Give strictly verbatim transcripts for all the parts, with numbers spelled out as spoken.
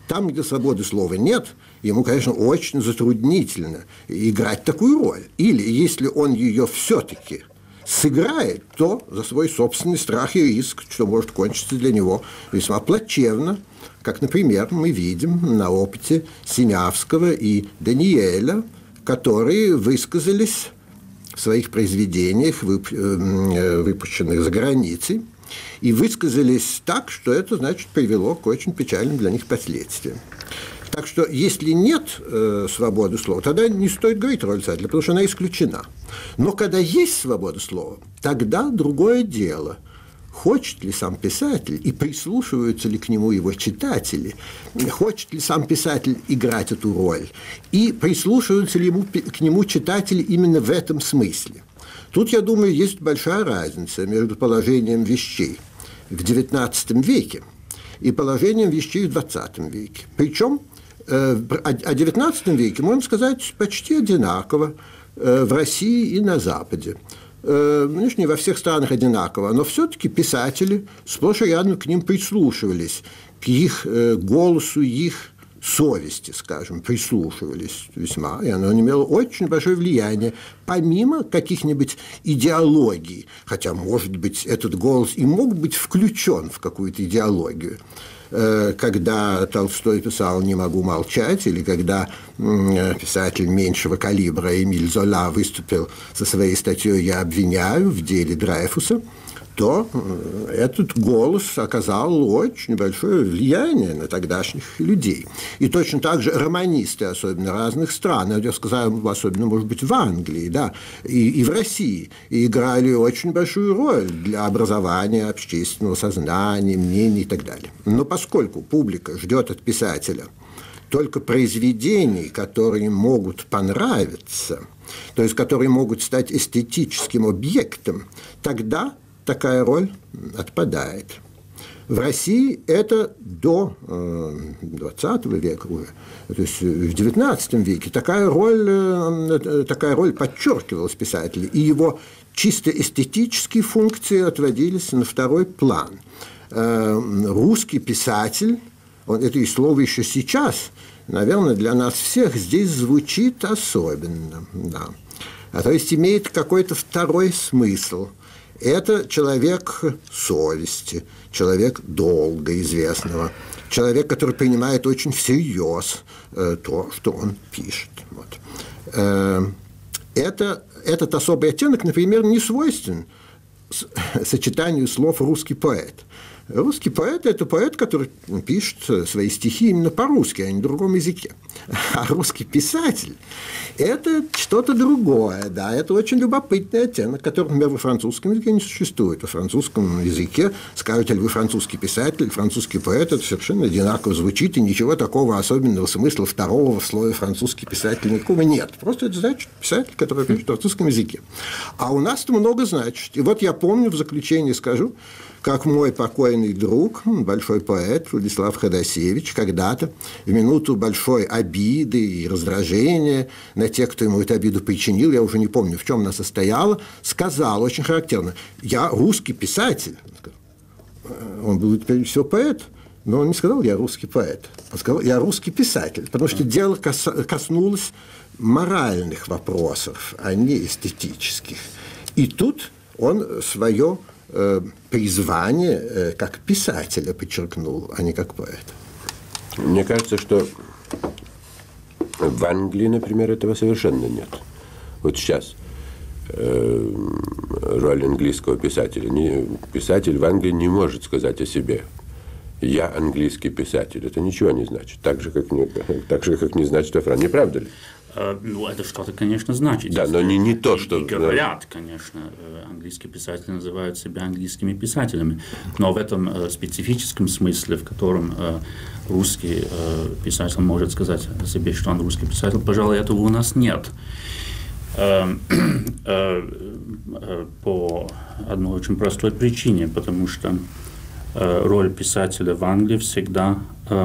Там, где свободы слова нет, ему, конечно, очень затруднительно играть такую роль. Или, если он ее все-таки сыграет, то за свой собственный страх и риск, что может кончиться для него весьма плачевно, как, например, мы видим на опыте Синявского и Даниэля, которые высказались в своих произведениях, выпущенных за границей, и высказались так, что это, значит, привело к очень печальным для них последствиям. Так что, если нет э, свободы слова, тогда не стоит говорить о роли писателя, потому что она исключена. Но когда есть свобода слова, тогда другое дело. Хочет ли сам писатель и прислушиваются ли к нему его читатели, хочет ли сам писатель играть эту роль, и прислушиваются ли ему, к нему читатели именно в этом смысле. Тут, я думаю, есть большая разница между положением вещей в девятнадцатом веке и положением вещей в двадцатом веке. Причем э, о девятнадцатом веке, можно сказать, почти одинаково э, в России и на Западе. Э, конечно, не во всех странах одинаково, но все-таки писатели сплошь и рядом к ним прислушивались, к их э, голосу, их совести, скажем, прислушивались весьма, и оно имело очень большое влияние, помимо каких-нибудь идеологий, хотя, может быть, этот голос и мог быть включен в какую-то идеологию. Когда Толстой писал «Не могу молчать», или когда писатель меньшего калибра Эмиль Зола выступил со своей статьей «Я обвиняю» в деле Дрейфуса, то этот голос оказал очень большое влияние на тогдашних людей. И точно так же романисты, особенно разных стран, я сказал, особенно, может быть, в Англии, да, и, и в России, играли очень большую роль для образования общественного сознания, мнений и так далее. Но поскольку публика ждет от писателя только произведений, которые могут понравиться, то есть которые могут стать эстетическим объектом, тогда такая роль отпадает. В России это до двадцатого века уже, то есть в девятнадцатом веке такая роль, такая роль подчеркивалась писателя, и его чисто эстетические функции отводились на второй план. Русский писатель, он, это и слово еще сейчас, наверное, для нас всех здесь звучит особенно, да. А то есть имеет какой-то второй смысл. Это человек совести, человек долга известного, человек, который принимает очень всерьез э, то, что он пишет. Вот. Э, это, этот особый оттенок, например, не свойствен сочетанию слов «русский поэт». Русский поэт – это поэт, который пишет свои стихи именно по-русски, а не на другом языке. А русский писатель – это что-то другое, да, это очень любопытный оттенок, который, например, во французском языке не существует. Во французском языке скажете ли вы французский писатель, французский поэт – это совершенно одинаково звучит, и ничего такого особенного смысла второго в слове «французский писатель» никакого нет. Просто это значит писатель, который пишет на французском языке. А у нас-то много значит. И вот я помню, в заключение скажу, как мой покойный друг, большой поэт Владислав Ходосевич, когда-то в минуту большой обиды и раздражения на тех, кто ему эту обиду причинил, я уже не помню, в чем она состояла, сказал очень характерно: «Я русский писатель». Он был, прежде всего, поэт, но он не сказал «я русский поэт», он сказал «я русский писатель», потому что дело коснулось моральных вопросов, а не эстетических. И тут он свое призвание как писателя подчеркнул, а не как поэта. Мне кажется, что в Англии, например, этого совершенно нет. Вот сейчас э, роль английского писателя. Не, писатель в Англии не может сказать о себе: «Я английский писатель». Это ничего не значит. Так же, как не, так же, как не значит во Франции. Не правда ли? Ну, это что-то, конечно, значит. Да, но не, не то, что... И говорят, конечно, английские писатели называют себя английскими писателями, но в этом специфическом смысле, в котором русский писатель может сказать о себе, что он русский писатель, пожалуй, этого у нас нет. По одной очень простой причине, потому что роль писателя в Англии всегда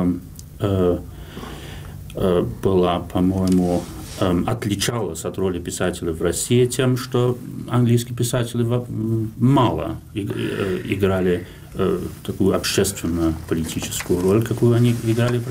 была, по-моему, отличалась от роли писателя в России тем, что английские писатели мало играли такую общественную политическую роль, какую они играли в